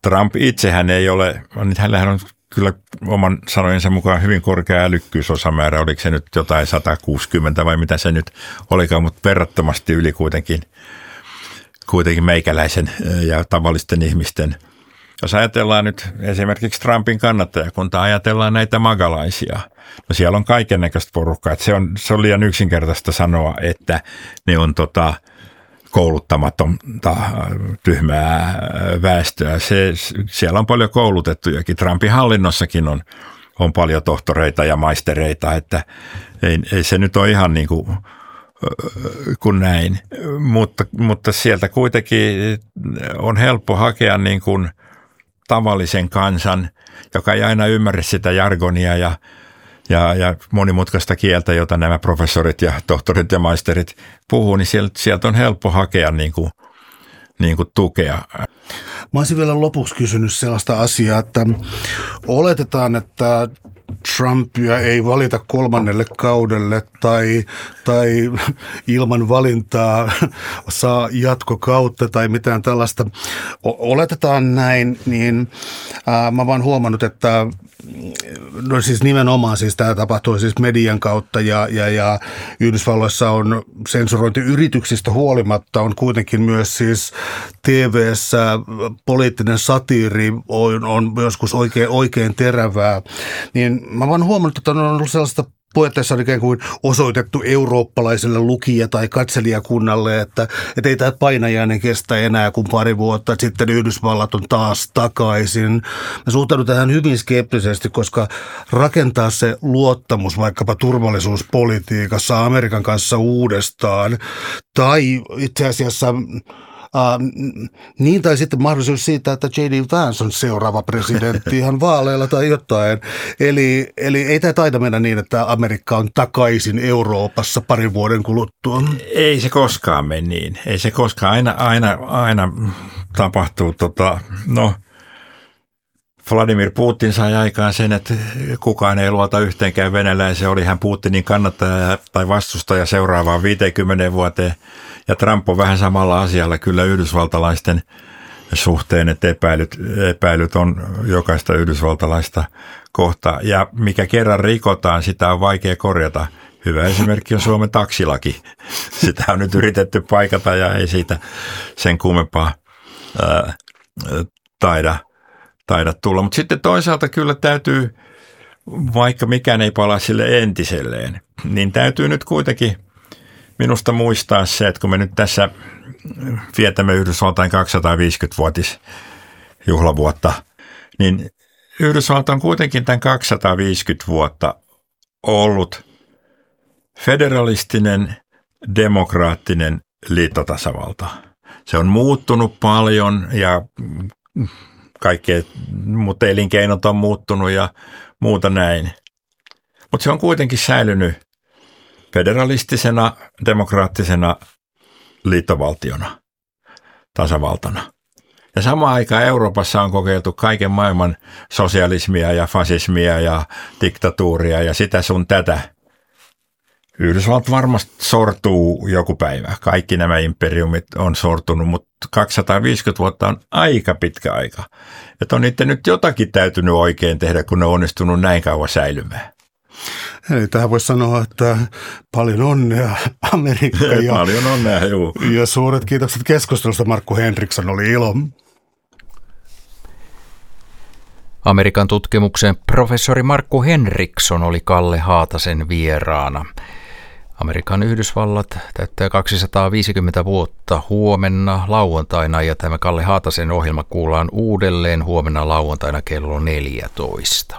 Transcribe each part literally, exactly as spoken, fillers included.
Trump itsehän ei ole, hänellähän on kyllä oman sanojensa mukaan hyvin korkea älykkyysosamäärä, oliko se nyt jotain sata kuusikymmentä vai mitä se nyt olikaan, mutta verrattomasti yli kuitenkin, kuitenkin meikäläisen ja tavallisten ihmisten. Jos ajatellaan nyt esimerkiksi Trumpin kannattajakuntaa, ajatellaan näitä magalaisia. No siellä on kaikennäköistä porukkaa, että se on, se on liian yksinkertaista sanoa, että ne on tota, kouluttamatonta, tyhmää väestöä. Se, siellä on paljon koulutettujakin. Trumpin hallinnossakin on, on paljon tohtoreita ja maistereita, että ei, ei se nyt ole ihan niin kuin, kuin näin. Mutta, mutta sieltä kuitenkin on helppo hakea niin kuin tavallisen kansan, joka ei aina ymmärrä sitä jargonia ja, ja, ja monimutkaista kieltä, jota nämä professorit ja tohtorit ja maisterit puhuu, niin sieltä, sieltä on helppo hakea niin kuin, niin kuin tukea. Mä olisin vielä lopuksi kysynyt sellaista asiaa, että oletetaan, että Trumpia ei valita kolmannelle kaudelle tai, tai ilman valintaa saa jatkokautta tai mitään tällaista. Oletetaan näin, niin ää, mä vaan huomannut, että no siis nimenomaan siis tämä tapahtuu siis median kautta ja, ja, ja Yhdysvalloissa on sensurointiyrityksistä huolimatta on kuitenkin myös siis T V:ssä poliittinen satiiri on, on joskus oikein, oikein terävää, niin mä vaan huomannut, että on ollut sellaista puheessa on ikään kuin osoitettu eurooppalaiselle lukija- tai katselijakunnalle, että, että ei tämä painajainen kestä enää kuin pari vuotta, että sitten Yhdysvallat on taas takaisin. Mä suhtaudun tähän hyvin skeptisesti, koska rakentaa se luottamus vaikkapa turvallisuuspolitiikassa Amerikan kanssa uudestaan, tai itse asiassa Uh, niin tai sitten mahdollisuus siitä, että J D Vance on seuraava presidentti ihan vaaleilla tai jotain. Eli, eli ei tämä taida mennä niin, että Amerikka on takaisin Euroopassa parin vuoden kuluttua. Ei se koskaan mene niin. Ei se koskaan. Aina, aina, aina tapahtuu, tota, no Vladimir Putin sai aikaan sen, että kukaan ei luota yhteenkään venäläiseen. Oli hän Putinin kannattaja tai vastustaja seuraavaan viiteenkymmeneen vuoteen. Ja Trump on vähän samalla asialla kyllä yhdysvaltalaisten suhteen, että epäilyt, epäilyt on jokaista yhdysvaltalaista kohtaa. Ja mikä kerran rikotaan, sitä on vaikea korjata. Hyvä esimerkki on Suomen taksilaki. Sitä on nyt yritetty paikata ja ei siitä sen kummempaa ää, taida, taida tulla. Mutta sitten toisaalta kyllä täytyy, vaikka mikään ei palaa sille entiselleen, niin täytyy nyt kuitenkin minusta muistaa se, että kun me nyt tässä vietämme Yhdysvaltain kaksisataaviisikymmentävuotisjuhlavuotta, niin Yhdysvalta on kuitenkin tämän kaksisataaviisikymmentä vuotta ollut federalistinen, demokraattinen liittotasavalta. Se on muuttunut paljon ja kaikkea, mutta elinkeinot on muuttunut ja muuta näin. Mutta se on kuitenkin säilynyt federalistisena, demokraattisena liittovaltiona, tasavaltana. Ja samaan aikaan Euroopassa on kokeiltu kaiken maailman sosialismia ja fasismia ja diktatuuria ja sitä sun tätä. Yhdysvallat varmasti sortuu joku päivä. Kaikki nämä imperiumit on sortunut, mutta kaksisataaviisikymmentä vuotta on aika pitkä aika. Että on niiden nyt jotakin täytynyt oikein tehdä, kun ne on onnistunut näin kauan säilymään. Eli tähän voisi sanoa, että paljon onnea Amerikka. Ja, paljon onnea, juu. Ja suuret kiitokset keskustelusta, Markku Henriksson, oli ilo. Amerikan tutkimuksen professori Markku Henriksson oli Kalle Haatasen vieraana. Amerikan Yhdysvallat täyttää kaksisataaviisikymmentä vuotta huomenna lauantaina ja tämä Kalle Haatasen ohjelma kuullaan uudelleen huomenna lauantaina kello neljätoista.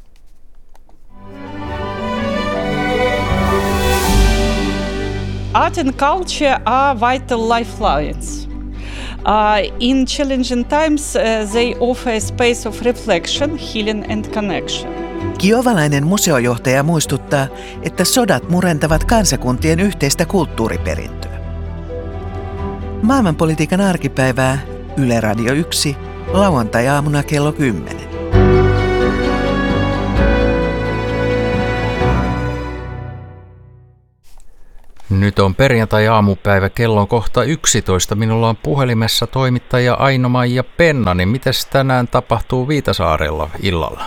Art and culture are vital lifelines. Uh, in challenging times, uh, they offer a space of reflection, healing and connection. Kiovalainen museojohtaja muistuttaa, että sodat murentavat kansakuntien yhteistä kulttuuriperintöä. Maailmanpolitiikan arkipäivää Yle Radio yksi, lauantai-aamuna kello kymmenen. Nyt on perjantai-aamupäivä, kello on kohta yksitoista. Minulla on puhelimessa toimittaja Aino-Maija Pennanen. Mitäs tänään tapahtuu Viitasaarella illalla?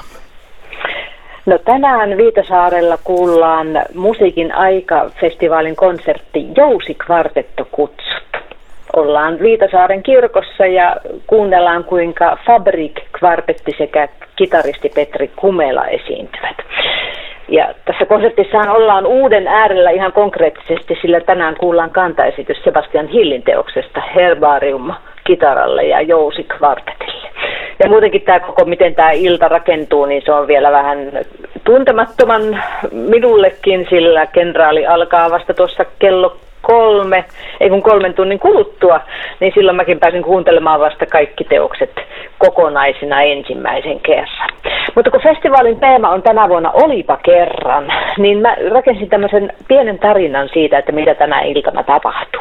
No tänään Viitasaarella kuullaan Musiikin aika-festivaalin konsertti Jousikvartetto kutsut. Ollaan Viitasaaren kirkossa ja kuunnellaan kuinka Fabrik-kvartetti sekä kitaristi Petri Kumela esiintyvät. Ja tässä konsertissaan ollaan uuden äärellä ihan konkreettisesti, sillä tänään kuullaan kantaesitys Sebastian Hillin teoksesta Herbarium kitaralle ja Jousikvartetille. Ja muutenkin tämä koko, miten tämä ilta rakentuu, niin se on vielä vähän tuntemattoman minullekin, sillä kenraali alkaa vasta tuossa kello kolme, ei kun kolmen tunnin kuluttua, niin silloin mäkin pääsin kuuntelemaan vasta kaikki teokset kokonaisina ensimmäisen kerran. Mutta kun festivaalin teema on tänä vuonna Olipa kerran, niin mä rakensin tämmöisen pienen tarinan siitä, että mitä tänä iltana tapahtuu.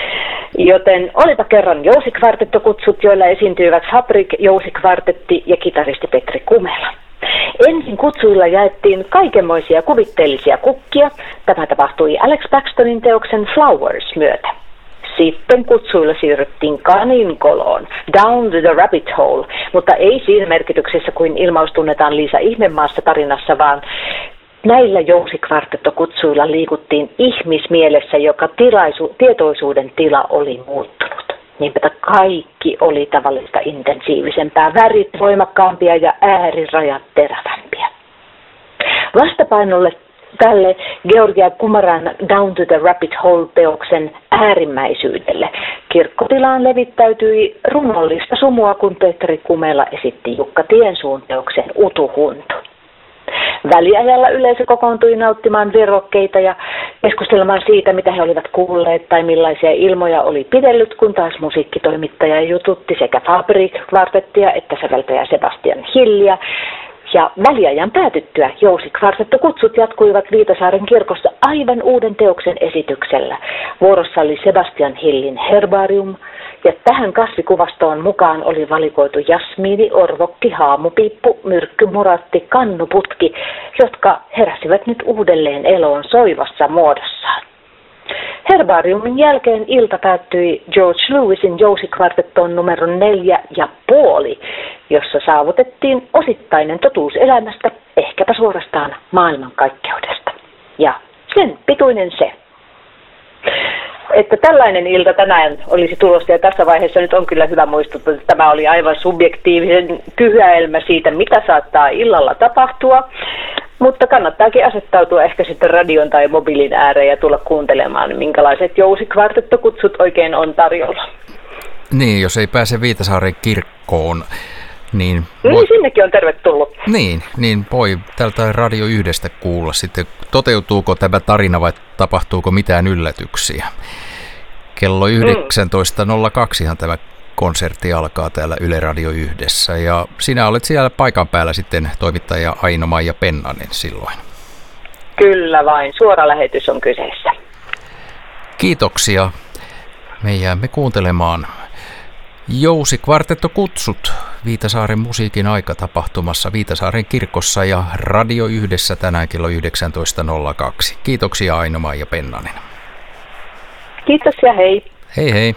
Joten olipa kerran Jousikvartettokutsut, joilla esiintyivät Fabrik, Jousikvartetti ja kitaristi Petri Kumela. Ensin kutsuilla jaettiin kaikenmoisia kuvitteellisia kukkia. Tämä tapahtui Alex Paxtonin teoksen Flowers myötä. Sitten kutsuilla siirryttiin kaninkoloon, Down to the Rabbit Hole, mutta ei siinä merkityksessä kuin ilmaus tunnetaan Liisa Ihmemaassa tarinassa, vaan näillä Jousikvartettokutsuilla liikuttiin ihmismielessä, joka tilaisu, tietoisuuden tila oli muuttunut. Niinpä kaikki oli tavallista intensiivisempää, värit voimakkaampia ja äärirajat terävämpiä. Vastapainolle tälle Georgia Kumaran Down to the Rabbit Hole-teoksen äärimmäisyydelle kirkkotilaan levittäytyi runollista sumua, kun Petri Kumela esitti Jukka Tiensuun teoksen Utuhuntu. Väliajalla yleisö kokoontui nauttimaan virvokkeita ja keskustelemaan siitä, mitä he olivat kuulleet tai millaisia ilmoja oli pidellyt, kun taas musiikkitoimittaja jututti sekä Fabrik-kvartettia että säveltäjä Sebastian Hilliä. Ja väliajan päätyttyä Jousikvartettokutsut jatkuivat Viitasaaren kirkossa aivan uuden teoksen esityksellä. Vuorossa oli Sebastian Hillin Herbarium, ja tähän kasvikuvastoon mukaan oli valikoitu jasmiini, orvokki, haamupiippu, myrkky, muratti, kannuputki, jotka heräsivät nyt uudelleen eloon soivassa muodossaan. Herbariumin jälkeen ilta päättyi George Lewisin Jousikvartettoon numero neljä ja puoli, jossa saavutettiin osittainen totuus elämästä, ehkäpä suorastaan maailmankaikkeudesta. Ja sen pituinen se. Että tällainen ilta tänään olisi tulossa, ja tässä vaiheessa nyt on kyllä hyvä muistuttaa, että tämä oli aivan subjektiivisen kyhäelmä siitä, mitä saattaa illalla tapahtua. Mutta kannattaakin asettautua ehkä sitten radion tai mobiilin ääreen ja tulla kuuntelemaan, minkälaiset Jousikvartettokutsut oikein on tarjolla. Niin, jos ei pääse Viitasaaren kirkkoon, niin... Voi... Niin, sinnekin on tervetullut. Niin, niin voi tältä Radio yhdestä kuulla sitten, toteutuuko tämä tarina vai tapahtuuko mitään yllätyksiä. Kello yhdeksäntoista nolla kaksi tämä konsertti alkaa täällä Yle Radio yhdessä, ja sinä olet siellä paikan päällä sitten toimittaja Aino-Maija Pennanen silloin. Kyllä vain, suora lähetys on kyseessä. Kiitoksia. Me jäämme kuuntelemaan Jousikvartettokutsut Viitasaaren musiikin aikatapahtumassa Viitasaaren kirkossa ja Radio yhdessä tänään kello yhdeksäntoista nolla kaksi. Kiitoksia Aino-Maija Pennanen. Kiitos ja hei. Hei hei.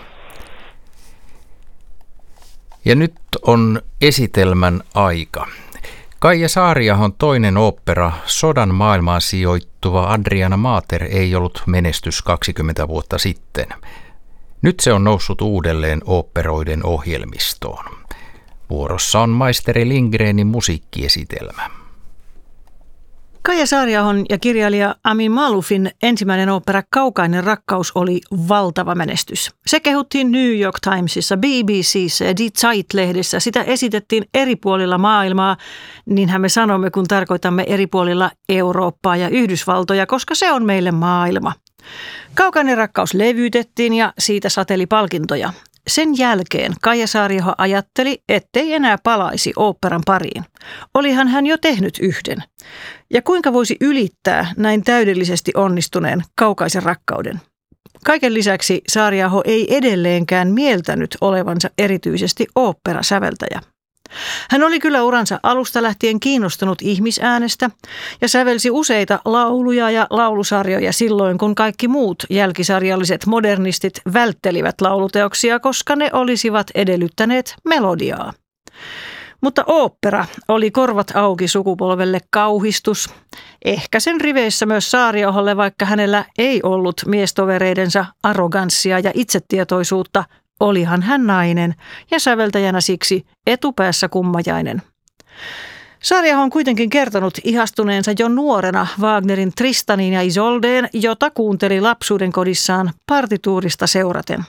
Ja nyt on esitelmän aika. Kaija Saariahon toinen ooppera, Sodan maailmaan sijoittuva Adriana Mater, ei ollut menestys kaksikymmentä vuotta sitten. Nyt se on noussut uudelleen oopperoiden ohjelmistoon. Vuorossa on maisteri Lindgrenin musiikkiesitelmä. Kaija Saariahon ja kirjailija Amin Maloufin ensimmäinen ooppera Kaukainen rakkaus oli valtava menestys. Se kehuttiin New York Timesissa, B B C:ssä ja Die Zeit-lehdessä. Sitä esitettiin eri puolilla maailmaa, niinhän me sanomme, kun tarkoitamme eri puolilla Eurooppaa ja Yhdysvaltoja, koska se on meille maailma. Kaukainen rakkaus levytettiin ja siitä sateli palkintoja. Sen jälkeen Kaija Saariaho ajatteli, ettei enää palaisi oopperan pariin. Olihan hän jo tehnyt yhden. Ja kuinka voisi ylittää näin täydellisesti onnistuneen kaukaisen rakkauden? Kaiken lisäksi Saariaho ei edelleenkään mieltänyt olevansa erityisesti oopperasäveltäjä. Hän oli kyllä uransa alusta lähtien kiinnostunut ihmisäänestä ja sävelsi useita lauluja ja laulusarjoja silloin, kun kaikki muut jälkisarjalliset modernistit välttelivät lauluteoksia, koska ne olisivat edellyttäneet melodiaa. Mutta ooppera oli korvat auki sukupolvelle kauhistus. Ehkä sen riveissä myös Saariaholle, vaikka hänellä ei ollut miestovereidensa arroganssia ja itsetietoisuutta, olihan hän nainen ja säveltäjänä siksi etupäässä kummajainen. Saariaho on kuitenkin kertonut ihastuneensa jo nuorena Wagnerin Tristaniin ja Isoldeen, jota kuunteli lapsuuden kodissaan partituurista seuraten.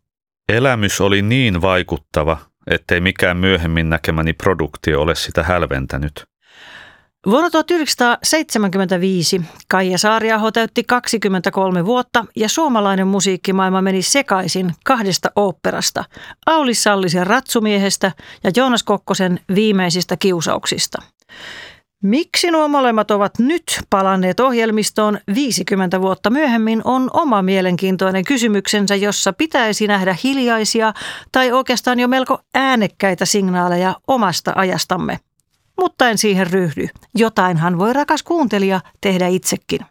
Elämys oli niin vaikuttava, ettei mikään myöhemmin näkemäni produktio ole sitä hälventänyt. Vuonna tuhatyhdeksänsataaseitsemänkymmentäviisi Kaija Saariaho täytti kaksikymmentäkolme vuotta ja suomalainen musiikkimaailma meni sekaisin kahdesta oopperasta, Aulis Sallisen Ratsumiehestä ja Joonas Kokkosen Viimeisistä kiusauksista. Miksi nuo molemmat ovat nyt palanneet ohjelmistoon viisikymmentä vuotta myöhemmin on oma mielenkiintoinen kysymyksensä, jossa pitäisi nähdä hiljaisia tai oikeastaan jo melko äänekkäitä signaaleja omasta ajastamme. Mutta en siihen ryhdy. Jotainhan voi rakas kuuntelija tehdä itsekin.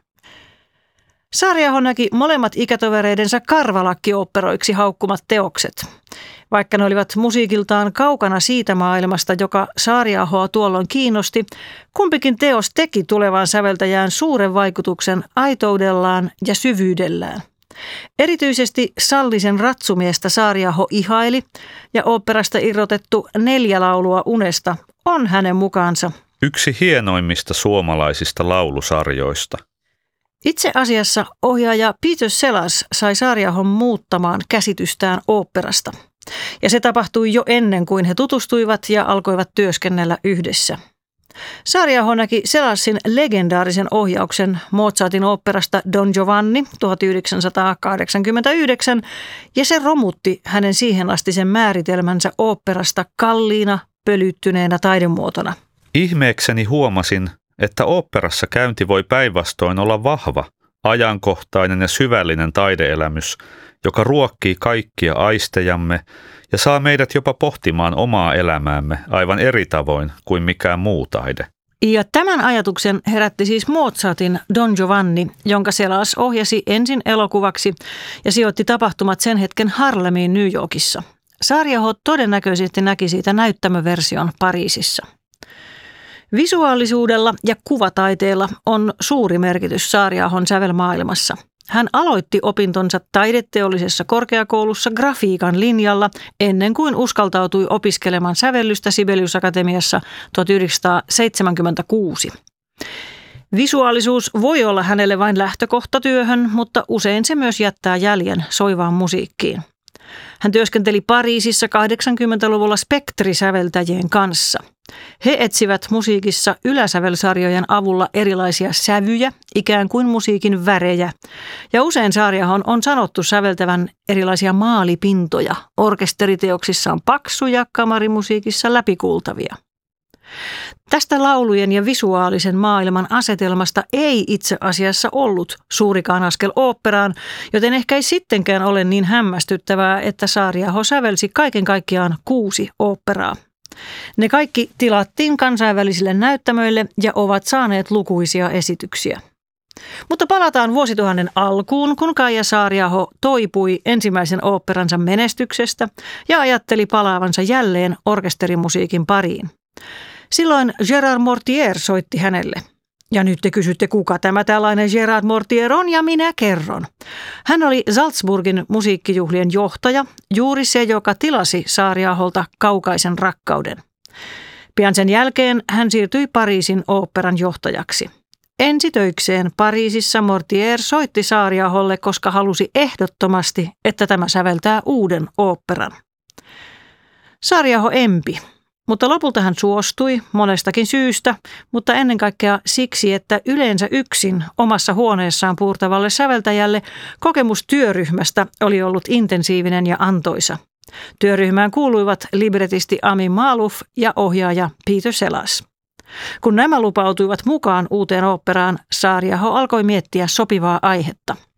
Saariaho näki molemmat ikätovereidensa karvalakkiopperoiksi haukkumat teokset. Vaikka ne olivat musiikiltaan kaukana siitä maailmasta, joka Saariahoa tuolloin kiinnosti, kumpikin teos teki tulevaan säveltäjään suuren vaikutuksen aitoudellaan ja syvyydellään. Erityisesti Sallisen Ratsumiestä Saariaho ihaili ja oopperasta irrotettu Neljä laulua unesta on hänen mukaansa yksi hienoimmista suomalaisista laulusarjoista. Itse asiassa ohjaaja Peter Sellars sai Saariahon muuttamaan käsitystään oopperasta. Ja se tapahtui jo ennen kuin he tutustuivat ja alkoivat työskennellä yhdessä. Saariaho näki Sellarsin legendaarisen ohjauksen Mozartin oopperasta Don Giovanni tuhatyhdeksänsataakahdeksankymmentäyhdeksän ja se romutti hänen siihen asti sen määritelmänsä oopperasta kalliina, pölyttyneenä taidemuotona. Ihmeekseni huomasin, että oopperassa käynti voi päinvastoin olla vahva, ajankohtainen ja syvällinen taideelämys, joka ruokkii kaikkia aistejamme ja saa meidät jopa pohtimaan omaa elämäämme aivan eri tavoin kuin mikään muu taide. Ja tämän ajatuksen herätti siis Mozartin Don Giovanni, jonka Sellars ohjasi ensin elokuvaksi ja sijoitti tapahtumat sen hetken Harlemiin New Yorkissa. Saariaho todennäköisesti näki siitä näyttämöversion Pariisissa. Visuaalisuudella ja kuvataiteella on suuri merkitys Saariahon sävelmaailmassa. Hän aloitti opintonsa taideteollisessa korkeakoulussa grafiikan linjalla ennen kuin uskaltautui opiskelemaan sävellystä Sibelius Akatemiassa tuhatyhdeksänsataaseitsemänkymmentäkuusi. Visuaalisuus voi olla hänelle vain lähtökohta työhön, mutta usein se myös jättää jäljen soivaan musiikkiin. Hän työskenteli Pariisissa kahdeksankymmentäluvulla spektrisäveltäjien kanssa. He etsivät musiikissa yläsävelsarjojen avulla erilaisia sävyjä, ikään kuin musiikin värejä. Ja usein Saariahon on sanottu säveltävän erilaisia maalipintoja, orkesteriteoksissaan paksuja, kamarimusiikissa läpikuultavia. Tästä laulujen ja visuaalisen maailman asetelmasta ei itse asiassa ollut suurikaan askel oopperaan, joten ehkä ei sittenkään ole niin hämmästyttävää, että Saariaho sävelsi kaiken kaikkiaan kuusi oopperaa. Ne kaikki tilattiin kansainvälisille näyttämöille ja ovat saaneet lukuisia esityksiä. Mutta palataan vuosituhannen alkuun, kun Kaija Saariaho toipui ensimmäisen oopperansa menestyksestä ja ajatteli palaavansa jälleen orkesterimusiikin pariin. Silloin Gérard Mortier soitti hänelle. Ja nyt te kysytte, kuka tämä tällainen Gérard Mortier on, ja minä kerron. Hän oli Salzburgin musiikkijuhlien johtaja, juuri se, joka tilasi Saariaholta Kaukaisen rakkauden. Pian sen jälkeen hän siirtyi Pariisin oopperan johtajaksi. Ensi töikseen Pariisissa Mortier soitti Saariaholle, koska halusi ehdottomasti, että tämä säveltää uuden oopperan. Saariaho empi. Mutta lopulta hän suostui monestakin syystä, mutta ennen kaikkea siksi, että yleensä yksin omassa huoneessaan puurtavalle säveltäjälle kokemus työryhmästä oli ollut intensiivinen ja antoisa. Työryhmään kuuluivat libretisti Amin Maalouf ja ohjaaja Peter Sellars. Kun nämä lupautuivat mukaan uuteen oopperaan, Saariaho alkoi miettiä sopivaa aihetta.